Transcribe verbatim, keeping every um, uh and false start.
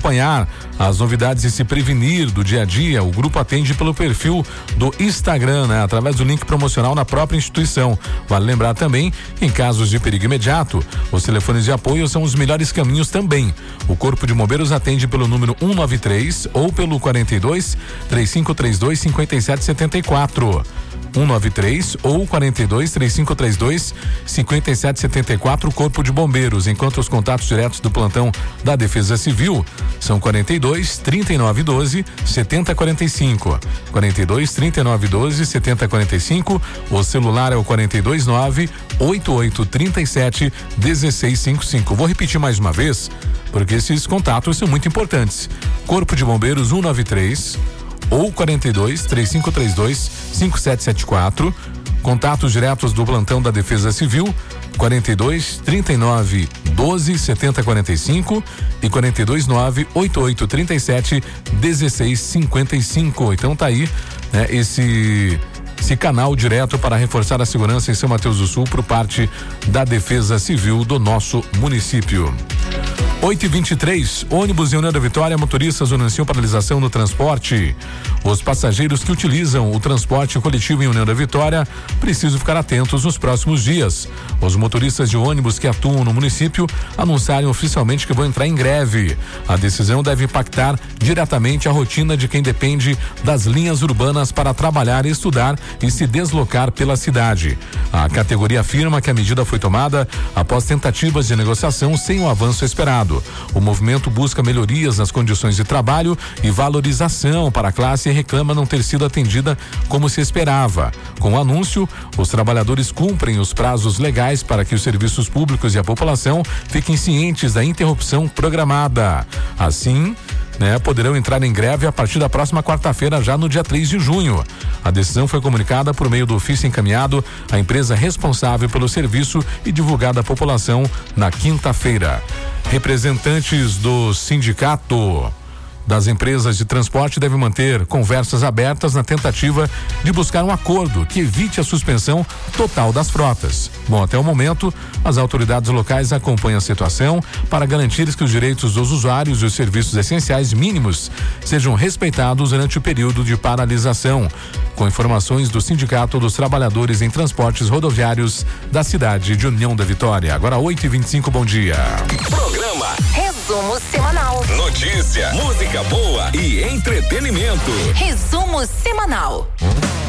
acompanhar as novidades e se prevenir do dia a dia, o grupo atende pelo perfil do Instagram, né? Através do link promocional na própria instituição. Vale lembrar também que em casos de perigo imediato, os telefones de apoio são os melhores caminhos também. O Corpo de Bombeiros atende pelo número um nove três ou pelo quarenta e dois, três cinco três dois, cinco sete sete quatro. um nove três ou quarenta e dois, três cinco três dois, cinco sete sete quatro, Corpo de Bombeiros, enquanto os contatos diretos do plantão da Defesa Civil são quarenta e dois, trinta e nove doze, setenta quarenta e cinco. quarenta e dois, trinta e nove doze, setenta quarenta e cinco. O celular é o quarenta e dois nove, oitenta e oito trinta e sete, dezesseis cinquenta e cinco. Vou repetir mais uma vez, porque esses contatos são muito importantes. Corpo de Bombeiros um nove três ou quarenta e dois, três cinco três dois, cinco sete sete quatro. Contatos diretos do plantão da Defesa Civil quarenta e dois, trinta e nove doze, setenta quarenta e cinco e quarenta e dois nove, oitenta e oito trinta e sete, dezesseis cinquenta e cinco. Então tá aí, né, esse esse canal direto para reforçar a segurança em São Mateus do Sul por parte da Defesa Civil do nosso município. oito e vinte e três, ônibus em União da Vitória, motoristas anunciam paralisação no transporte. Os passageiros que utilizam o transporte coletivo em União da Vitória precisam ficar atentos nos próximos dias. Os motoristas de ônibus que atuam no município anunciaram oficialmente que vão entrar em greve. A decisão deve impactar diretamente a rotina de quem depende das linhas urbanas para trabalhar, estudar e se deslocar pela cidade. A categoria afirma que a medida foi tomada após tentativas de negociação sem o avanço esperado. O movimento busca melhorias nas condições de trabalho e valorização para a classe e reclama não ter sido atendida como se esperava. Com o anúncio, os trabalhadores cumprem os prazos legais para que os serviços públicos e a população fiquem cientes da interrupção programada. Assim, né, poderão entrar em greve a partir da próxima quarta-feira, já no dia três de junho. A decisão foi comunicada por meio do ofício encaminhado à empresa responsável pelo serviço e divulgada à população na quinta-feira. Representantes do sindicato das empresas de transporte devem manter conversas abertas na tentativa de buscar um acordo que evite a suspensão total das frotas. Bom, até o momento, as autoridades locais acompanham a situação para garantir que os direitos dos usuários e os serviços essenciais mínimos sejam respeitados durante o período de paralisação. Com informações do Sindicato dos Trabalhadores em Transportes Rodoviários da cidade de União da Vitória. Agora oito e vinte e cinco, bom dia. Programa Resumo Semanal. Notícia, música boa e entretenimento. Resumo Semanal.